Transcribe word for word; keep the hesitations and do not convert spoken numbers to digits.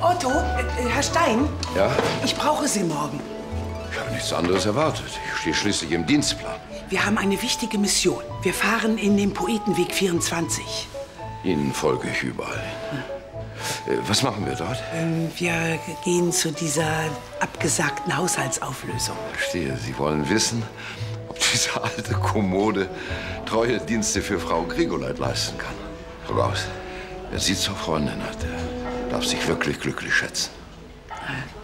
Otto, äh, Herr Stein? Ja? Ich brauche Sie morgen. Ich habe nichts anderes erwartet. Ich stehe schließlich im Dienstplan. Wir haben eine wichtige Mission. Wir fahren in den Poetenweg vierundzwanzig. Ihnen folge ich überall. Hm. Was machen wir dort? Ähm, wir gehen zu dieser abgesagten Haushaltsauflösung. Verstehe. Sie wollen wissen, ob diese alte Kommode treue Dienste für Frau Grigoleit leisten kann. Voraus. Wer sie zur Freundin hat, der darf sich wirklich glücklich schätzen.